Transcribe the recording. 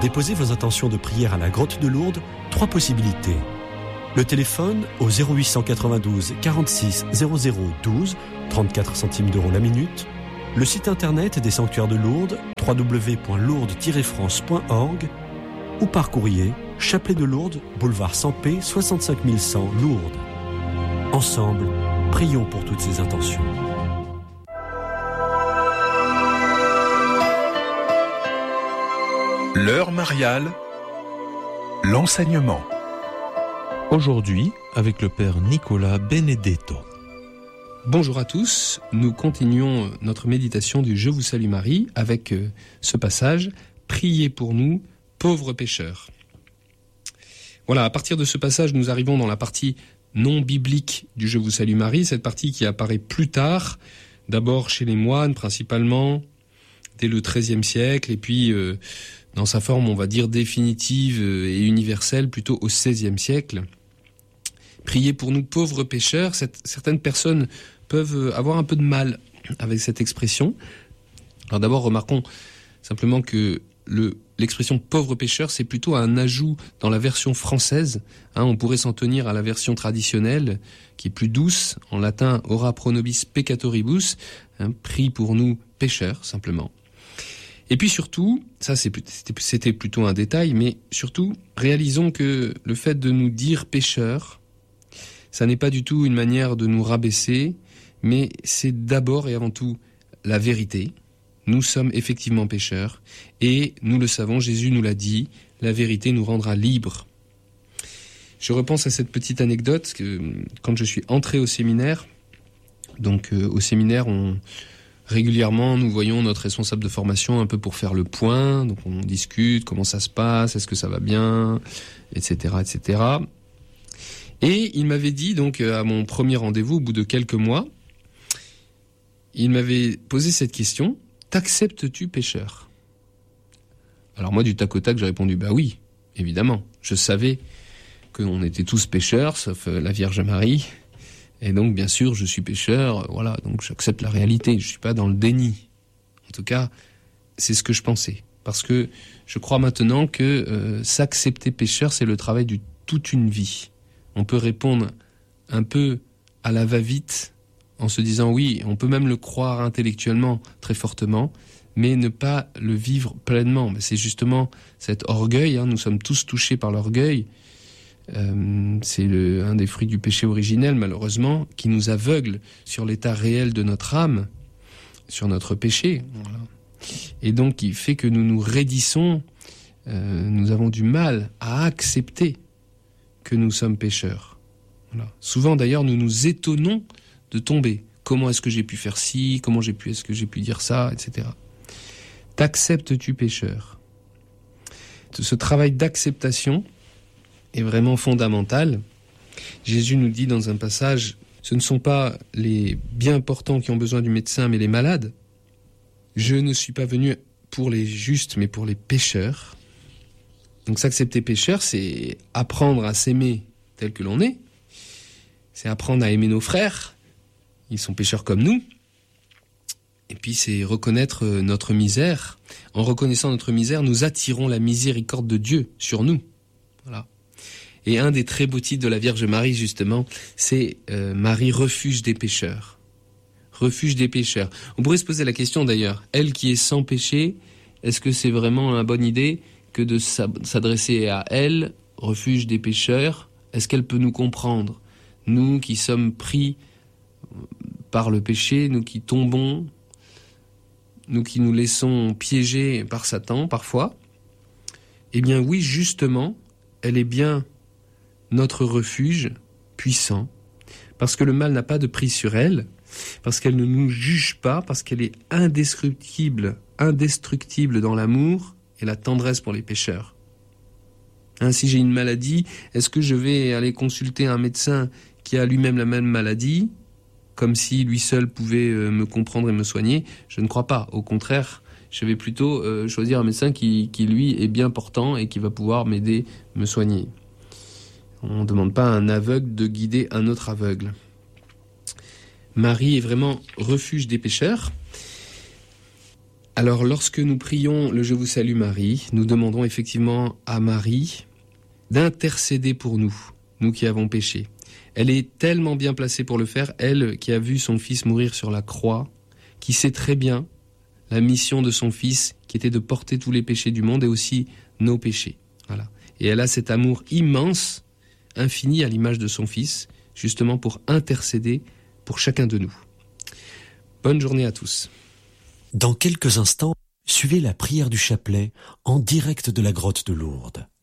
déposer vos intentions de prière à la grotte de Lourdes, 3 possibilités. Le téléphone au 0892 46 00 12, 34 centimes d'euros la minute. Le site internet des sanctuaires de Lourdes, www.lourdes-france.org, ou par courrier, Chapelet de Lourdes, boulevard Sampé, 65 100 Lourdes. Ensemble, prions pour toutes ces intentions. L'heure mariale, l'enseignement. Aujourd'hui, avec le Père Nicolas Benedetto. Bonjour à tous, nous continuons notre méditation du Je vous salue Marie avec ce passage « Priez pour nous, pauvres pécheurs ». Voilà, à partir de ce passage, nous arrivons dans la partie non biblique du Je vous salue Marie, cette partie qui apparaît plus tard, d'abord chez les moines principalement, dès le XIIIe siècle, et puis dans sa forme, on va dire, définitive et universelle, plutôt au XVIe siècle. Priez pour nous, pauvres pécheurs. Certaines personnes peuvent avoir un peu de mal avec cette expression. Alors d'abord, remarquons simplement que l'expression pauvre pécheur, c'est plutôt un ajout dans la version française. On pourrait s'en tenir à la version traditionnelle, qui est plus douce, en latin ora pro nobis peccatoribus, prie pour nous pécheurs, simplement. Et puis surtout, ça c'était plutôt un détail, mais surtout, réalisons que le fait de nous dire pécheurs, ça n'est pas du tout une manière de nous rabaisser, mais c'est d'abord et avant tout la vérité. Nous sommes effectivement pécheurs, et nous le savons, Jésus nous l'a dit, la vérité nous rendra libres. Je repense à cette petite anecdote, que quand je suis entré au séminaire, donc au séminaire, régulièrement, nous voyons notre responsable de formation un peu pour faire le point, donc on discute, comment ça se passe, est-ce que ça va bien, etc., etc. Et il m'avait dit, donc à mon premier rendez-vous, au bout de quelques mois, il m'avait posé cette question, « T'acceptes-tu pécheur ?» Alors moi, du tac au tac, j'ai répondu, bah oui, évidemment. Je savais qu'on était tous pécheurs, sauf la Vierge Marie. Et donc, bien sûr, je suis pécheur, voilà, donc j'accepte la réalité, je suis pas dans le déni. En tout cas, c'est ce que je pensais. Parce que je crois maintenant que s'accepter pécheur, c'est le travail de toute une vie. On peut répondre un peu à la va-vite, en se disant oui, on peut même le croire intellectuellement très fortement, mais ne pas le vivre pleinement. C'est justement cet orgueil, nous sommes tous touchés par l'orgueil, c'est un des fruits du péché originel, malheureusement, qui nous aveugle sur l'état réel de notre âme, sur notre péché. Voilà. Et donc, qui fait que nous nous raidissons, nous avons du mal à accepter que nous sommes pécheurs. Voilà. Souvent, d'ailleurs, nous nous étonnons de tomber. Comment est-ce que j'ai pu faire ci ? Est-ce que j'ai pu dire ça ? Etc. T'acceptes-tu pécheur ? Ce travail d'acceptation est vraiment fondamental. Jésus nous dit dans un passage, ce ne sont pas les bien portants qui ont besoin du médecin, mais les malades. Je ne suis pas venu pour les justes, mais pour les pécheurs. Donc s'accepter pécheur, c'est apprendre à s'aimer tel que l'on est. C'est apprendre à aimer nos frères. Ils sont pécheurs comme nous. Et puis c'est reconnaître notre misère. En reconnaissant notre misère, nous attirons la miséricorde de Dieu sur nous. Voilà. Et un des très beaux titres de la Vierge Marie, justement, c'est Marie, refuge des pécheurs. Refuge des pécheurs. On pourrait se poser la question d'ailleurs, elle qui est sans péché, est-ce que c'est vraiment la bonne idée que de s'adresser à elle, refuge des pécheurs ? Est-ce qu'elle peut nous comprendre ? Nous qui sommes pris par le péché, nous qui tombons, nous qui nous laissons piéger par Satan parfois, eh bien oui, justement, elle est bien notre refuge puissant, parce que le mal n'a pas de prise sur elle, parce qu'elle ne nous juge pas, parce qu'elle est indestructible dans l'amour et la tendresse pour les pécheurs. Si j'ai une maladie, est-ce que je vais aller consulter un médecin qui a lui-même la même maladie, comme si lui seul pouvait me comprendre et me soigner ? Je ne crois pas. Au contraire, je vais plutôt choisir un médecin qui lui est bien portant et qui va pouvoir m'aider, me soigner. On ne demande pas à un aveugle de guider un autre aveugle. Marie est vraiment refuge des pécheurs. Alors, lorsque nous prions le Je vous salue Marie, nous demandons effectivement à Marie d'intercéder pour nous, nous qui avons péché. Elle est tellement bien placée pour le faire, elle qui a vu son fils mourir sur la croix, qui sait très bien la mission de son fils, qui était de porter tous les péchés du monde et aussi nos péchés. Voilà. Et elle a cet amour immense, infini à l'image de son fils, justement pour intercéder pour chacun de nous. Bonne journée à tous. Dans quelques instants, suivez la prière du chapelet en direct de la grotte de Lourdes.